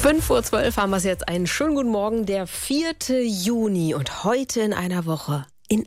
5:12 Uhr haben wir es jetzt. Einen schönen guten Morgen, der 4. Juni und heute in einer Woche.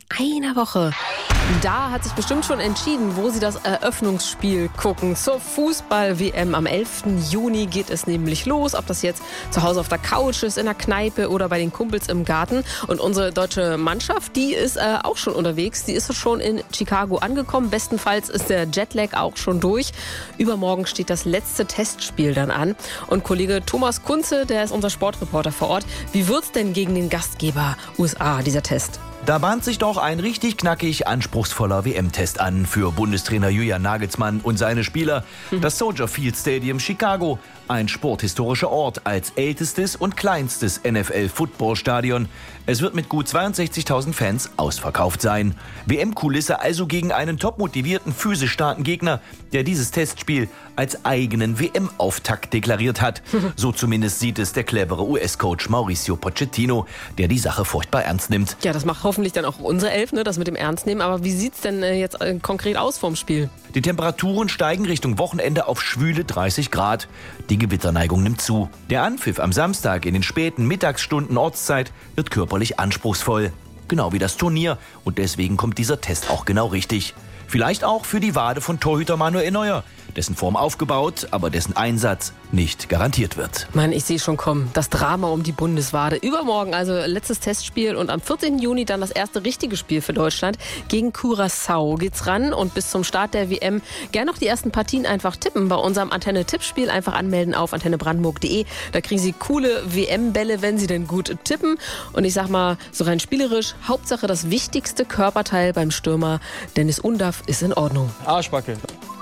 Da hat sich bestimmt schon entschieden, wo Sie das Eröffnungsspiel gucken. Zur Fußball-WM am 11. Juni geht es nämlich los. Ob das jetzt zu Hause auf der Couch ist, in der Kneipe oder bei den Kumpels im Garten. Und unsere deutsche Mannschaft, die ist auch schon unterwegs. Die ist schon in Chicago angekommen. Bestenfalls ist der Jetlag auch schon durch. Übermorgen steht das letzte Testspiel dann an. Und Kollege Thomas Kunze, der ist unser Sportreporter vor Ort. Wie wird's denn gegen den Gastgeber USA, dieser Test? Da bahnt sich doch ein richtig knackig anspruchsvoller WM-Test an für Bundestrainer Julian Nagelsmann und seine Spieler. Das Soldier Field Stadium Chicago, ein sporthistorischer Ort als ältestes und kleinstes NFL-Footballstadion. Es wird mit gut 62.000 Fans ausverkauft sein. WM-Kulisse also gegen einen topmotivierten, physisch starken Gegner, der dieses Testspiel als eigenen WM-Auftakt deklariert hat. So zumindest sieht es der clevere US-Coach Mauricio Pochettino, der die Sache furchtbar ernst nimmt. Ja, das macht hoffentlich dann auch unsere Elf, ne, das mit dem Ernst nehmen. Aber wie sieht's denn jetzt konkret aus vorm Spiel? Die Temperaturen steigen Richtung Wochenende auf schwüle 30 Grad. Die Gewitterneigung nimmt zu. Der Anpfiff am Samstag in den späten Mittagsstunden Ortszeit wird körperlich anspruchsvoll. Genau wie das Turnier. Und deswegen kommt dieser Test auch genau richtig. Vielleicht auch für die Wade von Torhüter Manuel Neuer, dessen Form aufgebaut, aber dessen Einsatz nicht garantiert wird. Mann, ich sehe schon kommen. Das Drama um die Bundeswade. Übermorgen also letztes Testspiel und am 14. Juni dann das erste richtige Spiel für Deutschland. Gegen Curaçao geht's ran und bis zum Start der WM gerne noch die ersten Partien einfach tippen. Bei unserem Antenne-Tippspiel einfach anmelden auf antennebrandenburg.de. Da kriegen Sie coole WM-Bälle, wenn Sie denn gut tippen. Und ich sag mal, so rein spielerisch, Hauptsache das wichtigste Körperteil beim Stürmer Dennis Undaff ist in Ordnung. Arschbacke.